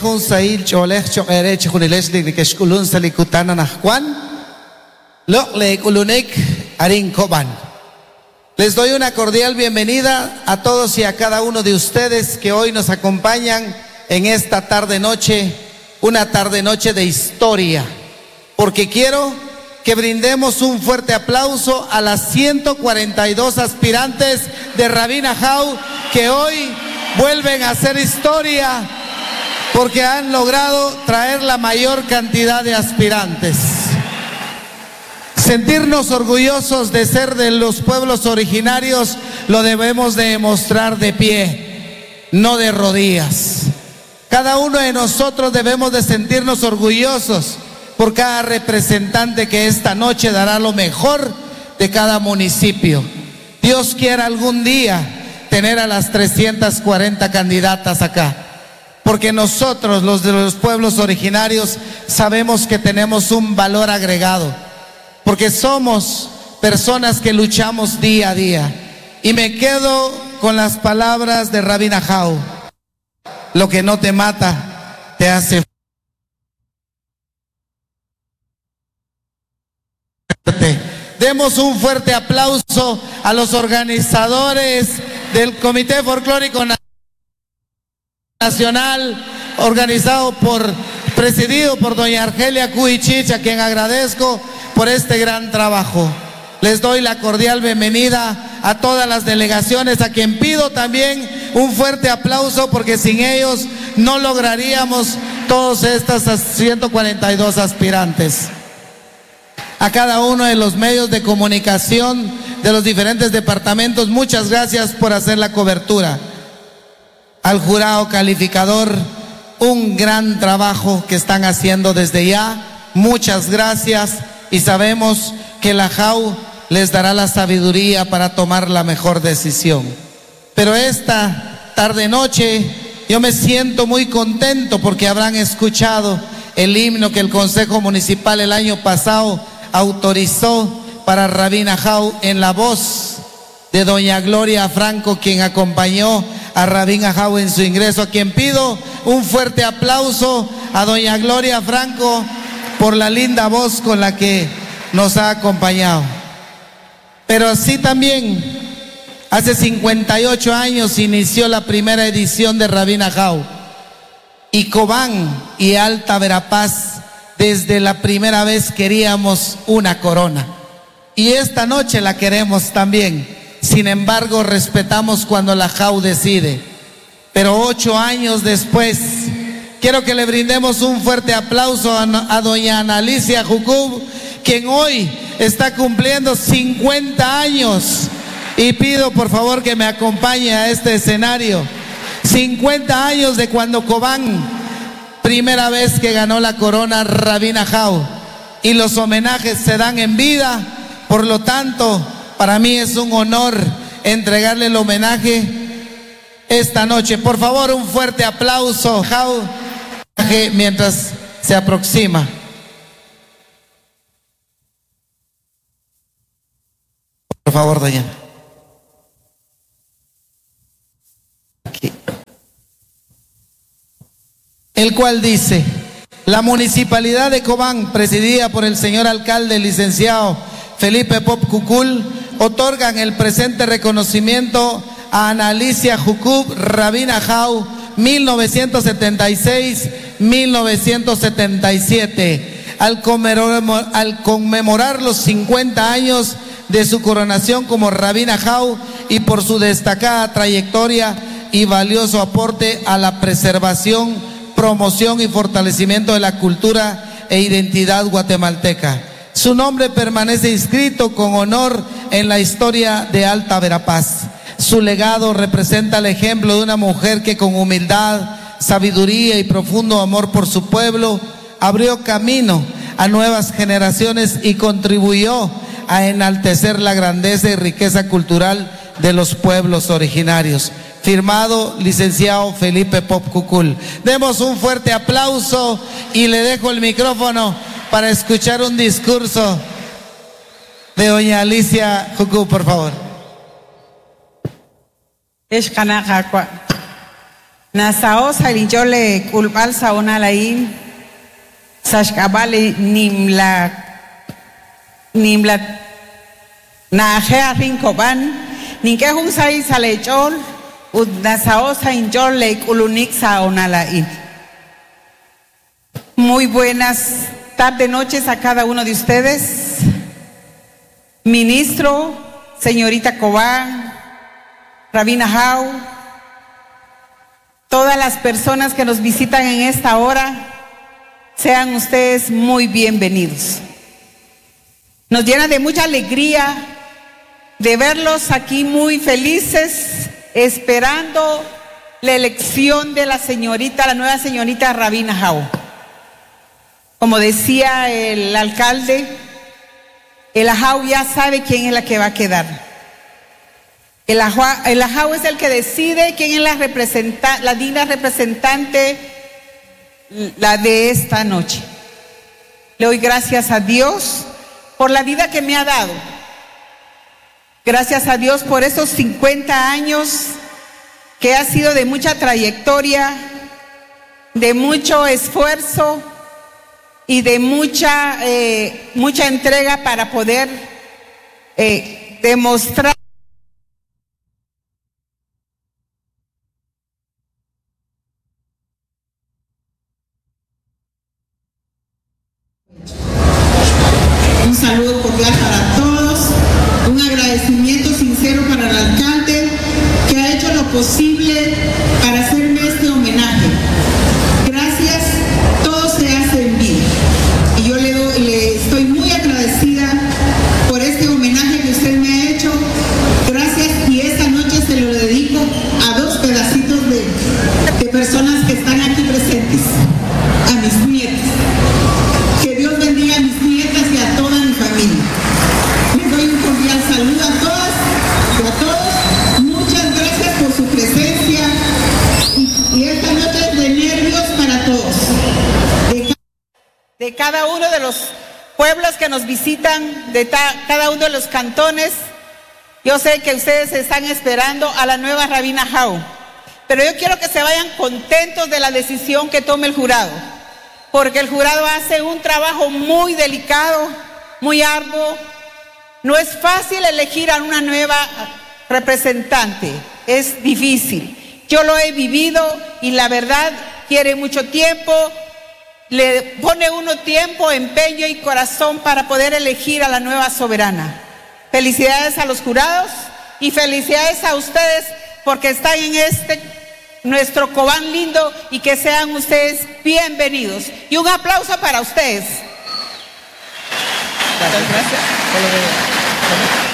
Sail cholech chokerech junilesh de que shkulun salikutana nahwan le kulunek arin koban. Les doy una cordial bienvenida a todos y a cada uno de ustedes que hoy nos acompañan en esta tarde noche, una tarde noche de historia, porque quiero que brindemos un fuerte aplauso a las 142 aspirantes de Rabin Ahau que hoy vuelven a hacer historia porque han logrado traer la mayor cantidad de aspirantes. Sentirnos orgullosos de ser de los pueblos originarios lo debemos de demostrar de pie, no de rodillas. Cada uno de nosotros debemos de sentirnos orgullosos por cada representante que esta noche dará lo mejor de cada municipio. Dios quiera algún día tener a las 340 candidatas acá, porque nosotros, los de los pueblos originarios, sabemos que tenemos un valor agregado, porque somos personas que luchamos día a día. Y me quedo con las palabras de Rabin Ahau: lo que no te mata te hace fuerte. Demos un fuerte aplauso a los organizadores del Comité Folclórico Nacional, presidido por doña Argelia Cuichich, a quien agradezco por este gran trabajo. Les doy la cordial bienvenida a todas las delegaciones, a quien pido también un fuerte aplauso, porque sin ellos no lograríamos todas estas 142 aspirantes. A cada uno de los medios de comunicación de los diferentes departamentos, muchas gracias por hacer la cobertura. Al jurado calificador, un gran trabajo que están haciendo desde ya, muchas gracias, y sabemos que la Ahau les dará la sabiduría para tomar la mejor decisión. Pero esta tarde noche yo me siento muy contento porque habrán escuchado el himno que el Consejo Municipal el año pasado autorizó para Rabin Ahau en la voz de doña Gloria Franco, quien acompañó a Rabin Ahau en su ingreso, a quien pido un fuerte aplauso a doña Gloria Franco por la linda voz con la que nos ha acompañado. Pero así también, hace 58 años inició la primera edición de Rabin Ahau, y Cobán y Alta Verapaz desde la primera vez queríamos una corona, y esta noche la queremos también. Sin embargo, respetamos cuando la Ahau decide. Pero 8 años después, quiero que le brindemos un fuerte aplauso a doña Analicia Jucub, quien hoy está cumpliendo 50 años. Y pido por favor que me acompañe a este escenario. 50 años de cuando Cobán, primera vez que ganó la corona Rabin Ahau. Y los homenajes se dan en vida, por lo tanto, para mí es un honor entregarle el homenaje esta noche. Por favor, un fuerte aplauso mientras se aproxima. Por favor, doña. Aquí. El cual dice: la municipalidad de Cobán, presidida por el señor alcalde licenciado Felipe Pop Cucul, otorgan el presente reconocimiento a Analicia Jucub Rabin Ahau 1976-1977 al conmemorar los 50 años de su coronación como Rabin Ahau, y por su destacada trayectoria y valioso aporte a la preservación, promoción y fortalecimiento de la cultura e identidad guatemalteca. Su nombre permanece inscrito con honor en la historia de Alta Verapaz. Su legado representa el ejemplo de una mujer que con humildad, sabiduría y profundo amor por su pueblo abrió camino a nuevas generaciones y contribuyó a enaltecer la grandeza y riqueza cultural de los pueblos originarios. Firmado, licenciado Felipe Pop Cucul. Demos un fuerte aplauso y le dejo el micrófono para escuchar un discurso de doña Alicia Jucub, por favor. Nasaosa y yo le culpal saonalaí, sashkabale nimla najea rincoban, ninque un sai salechol, nasaosa y yo le culunik saonalaí. Muy buenas tardes, noches a cada uno de ustedes. Ministro, señorita Cobán, Rabina Jau, todas las personas que nos visitan en esta hora, sean ustedes muy bienvenidos. Nos llena de mucha alegría de verlos aquí muy felices, esperando la elección de la nueva señorita Rabina Jau. Como decía el alcalde, el Ajau ya sabe quién es la que va a quedar. El Ajau es el que decide quién es la digna representante, la de esta noche. Le doy gracias a Dios por la vida que me ha dado. Gracias a Dios por esos 50 años que ha sido de mucha trayectoria, de mucho esfuerzo y de mucha entrega para poder demostrar un saludo cordial para todos, un agradecimiento sincero para el alcalde que ha hecho lo posible para hacerme este homenaje. Gracias, todo se hace en vida. Y yo le estoy muy agradecida por este homenaje que usted me ha hecho. Gracias, y esta noche se lo dedico a dos pedacitos de personas que están aquí presentes, a mis nietas. Que Dios bendiga a mis nietas y a toda mi familia. Les doy un cordial saludo a todas y a todos. Muchas gracias por su presencia y esta noche es de nervios para todos. De cada uno de los pueblos que nos visitan, de cada uno de los cantones. Yo sé que ustedes están esperando a la nueva Rabina Jau, pero yo quiero que se vayan contentos de la decisión que tome el jurado, porque el jurado hace un trabajo muy delicado, muy arduo. No es fácil elegir a una nueva representante, es difícil. Yo lo he vivido y la verdad quiere mucho tiempo, le pone uno tiempo, empeño y corazón para poder elegir a la nueva soberana. Felicidades a los jurados y felicidades a ustedes porque están en nuestro Cobán lindo, y que sean ustedes bienvenidos. Y un aplauso para ustedes. Muchas gracias.